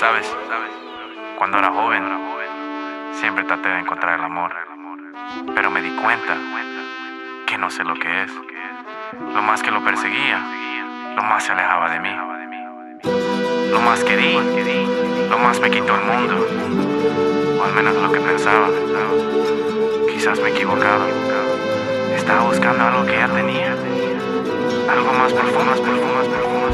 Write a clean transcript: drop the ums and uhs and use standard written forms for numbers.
¿Sabes? Cuando era joven, siempre traté de encontrar el amor, pero me di cuenta que no sé lo que es. Lo más que lo perseguía, lo más se alejaba de mí. Lo más que di, lo más me quitó el mundo, o al menos lo que pensaba. Quizás me equivocaba. Estaba buscando algo que ya tenía, algo más profundo, más profundo, más profundo.